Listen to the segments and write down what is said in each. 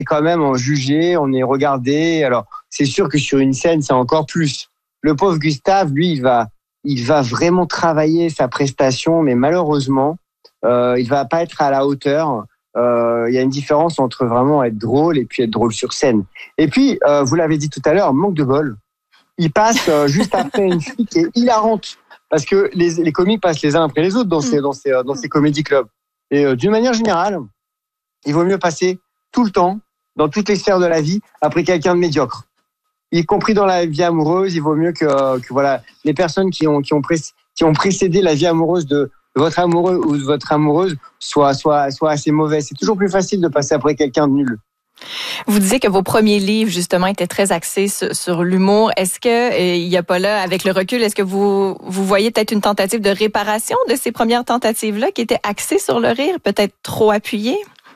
quand même en jugé, on est regardé. Alors, c'est sûr que sur une scène, c'est encore plus. Le pauvre Gustave, lui, il va vraiment travailler sa prestation, mais malheureusement, il va pas être à la hauteur. Il y a une différence entre vraiment être drôle et puis être drôle sur scène. Et puis, vous l'avez dit tout à l'heure, manque de bol. Il passe juste après une fille qui est hilarante. Parce que les comiques passent les uns après les autres dans ces comédie clubs. Et d'une manière générale, il vaut mieux passer tout le temps, dans toutes les sphères de la vie, après quelqu'un de médiocre. Y compris dans la vie amoureuse, il vaut mieux que voilà, les personnes qui ont précédé la vie amoureuse de votre amoureux ou de votre amoureuse soient assez mauvais. C'est toujours plus facile de passer après quelqu'un de nul. Vous disiez que vos premiers livres, justement, étaient très axés sur l'humour. Est-ce que, il n'y a pas là, avec le recul, est-ce que vous voyez peut-être une tentative de réparation de ces premières tentatives-là qui étaient axées sur le rire, peut-être trop appuyées?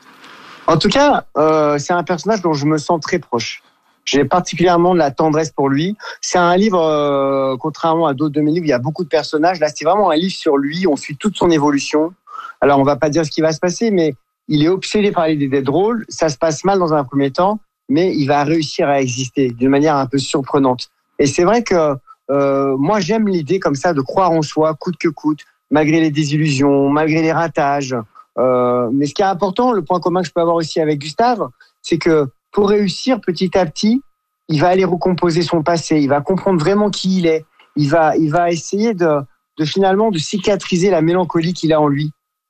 En tout cas, c'est un personnage dont je me sens très proche. J'ai particulièrement de la tendresse pour lui. C'est un livre, contrairement à d'autres de mes livres, il y a beaucoup de personnages. Là, c'est vraiment un livre sur lui. On suit toute son évolution. Alors, on va pas dire ce qui va se passer, mais il est obsédé par l'idée d'être drôle. Ça se passe mal dans un premier temps, mais il va réussir à exister d'une manière un peu surprenante. Et c'est vrai que moi, j'aime l'idée comme ça de croire en soi, coûte que coûte, malgré les désillusions, malgré les ratages. Mais ce qui est important, le point commun que je peux avoir aussi avec Gustave, c'est que pour réussir petit à petit, il va aller recomposer son passé. Il va comprendre vraiment qui il est. Il va essayer de finalement de cicatriser la mélancolie qu'il a en lui.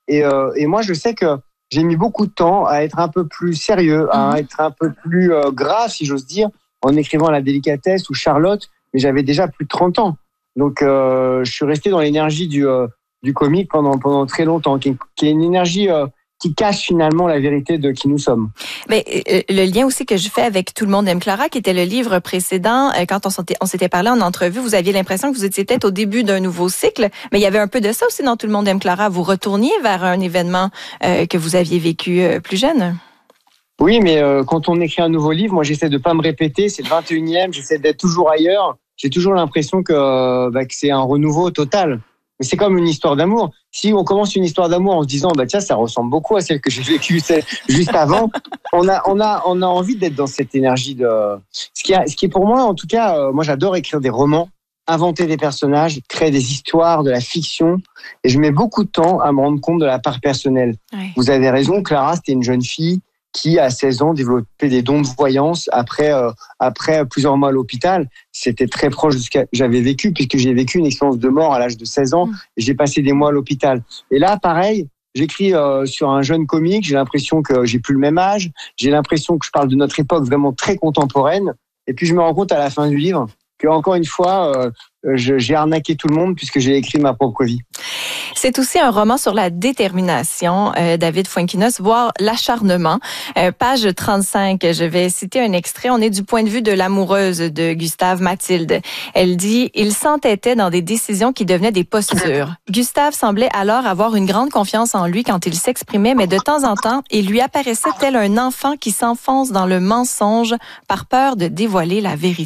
Et moi, je sais que j'ai mis beaucoup de temps à être un peu plus sérieux, à être un peu plus grave, si j'ose dire, en écrivant La délicatesse ou Charlotte, mais j'avais déjà plus de 30 ans. Donc, je suis resté dans l'énergie du comique pendant très longtemps, qui est une énergie qui cache finalement la vérité de qui nous sommes. Mais le lien aussi que je fais avec Tout le monde aime Clara, qui était le livre précédent, quand on s'était parlé en entrevue, vous aviez l'impression que vous étiez peut-être au début d'un nouveau cycle, mais il y avait un peu de ça aussi dans Tout le monde aime Clara. Vous retourniez vers un événement que vous aviez vécu plus jeune. Oui, mais quand on écrit un nouveau livre, moi j'essaie de pas me répéter, c'est le 21e, j'essaie d'être toujours ailleurs. J'ai toujours l'impression que c'est un renouveau total. Mais c'est comme une histoire d'amour. Si on commence une histoire d'amour en se disant tiens, ça ressemble beaucoup à celle que j'ai vécue juste avant, on a envie d'être dans cette énergie de ce qui est pour moi en tout cas, moi j'adore écrire des romans, inventer des personnages, créer des histoires, de la fiction, et je mets beaucoup de temps à me rendre compte de la part personnelle. Oui. Vous avez raison, Clara, c'était une jeune fille qui, à 16 ans, développait des dons de voyance après plusieurs mois à l'hôpital. C'était très proche de ce que j'avais vécu, puisque j'ai vécu une expérience de mort à l'âge de 16 ans, et j'ai passé des mois à l'hôpital. Et là, pareil, j'écris sur un jeune comique, j'ai l'impression que j'ai plus le même âge, j'ai l'impression que je parle de notre époque vraiment très contemporaine, et puis je me rends compte à la fin du livre que, encore une fois, j'ai arnaqué tout le monde puisque j'ai écrit ma propre vie. C'est aussi un roman sur la détermination, David Fuenquinos, voire l'acharnement. Page 35, je vais citer un extrait. On est du point de vue de l'amoureuse de Gustave, Mathilde. Elle dit « Il s'entêtait dans des décisions qui devenaient des postures. Gustave semblait alors avoir une grande confiance en lui quand il s'exprimait, mais de temps en temps, il lui apparaissait tel un enfant qui s'enfonce dans le mensonge par peur de dévoiler la vérité. »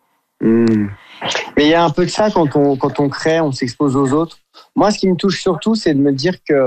Mais il y a un peu de ça quand on crée, on s'expose aux autres. Moi, ce qui me touche surtout, c'est de me dire que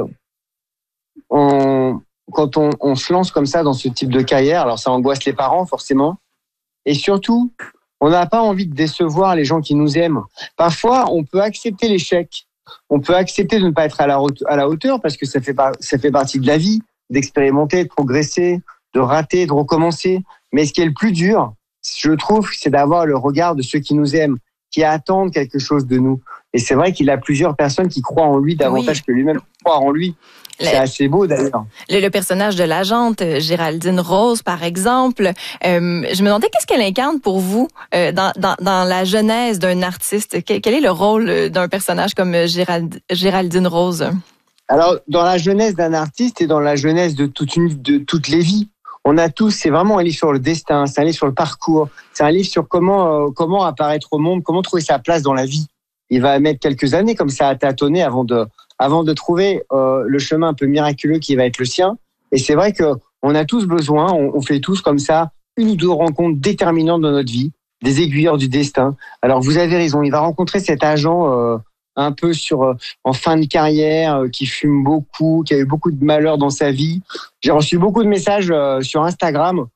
quand on se lance comme ça dans ce type de carrière, alors ça angoisse les parents forcément, et surtout, on n'a pas envie de décevoir les gens qui nous aiment. Parfois, on peut accepter l'échec, on peut accepter de ne pas être à la hauteur parce que ça fait partie de la vie, d'expérimenter, de progresser, de rater, de recommencer. Mais ce qui est le plus dur, je trouve, c'est d'avoir le regard de ceux qui nous aiment, qui attendent quelque chose de nous. Et c'est vrai qu'il a plusieurs personnes qui croient en lui davantage que lui-même croit en lui. C'est assez beau d'ailleurs. Le personnage de l'agente, Géraldine Rose, par exemple, je me demandais qu'est-ce qu'elle incarne pour vous dans la genèse d'un artiste. Quel est le rôle d'un personnage comme Géraldine Rose? Alors, dans la genèse d'un artiste et dans la genèse de toutes les vies, on a tous, c'est vraiment un livre sur le destin, c'est un livre sur le parcours, c'est un livre sur comment apparaître au monde, comment trouver sa place dans la vie. Il va mettre quelques années comme ça à tâtonner avant de trouver le chemin un peu miraculeux qui va être le sien. Et c'est vrai que on a tous besoin, on fait tous comme ça une ou deux rencontres déterminantes dans notre vie, des aiguilleurs du destin. Alors vous avez raison, il va rencontrer cet agent un peu en fin de carrière, qui fume beaucoup, qui a eu beaucoup de malheurs dans sa vie. J'ai reçu beaucoup de messages sur Instagram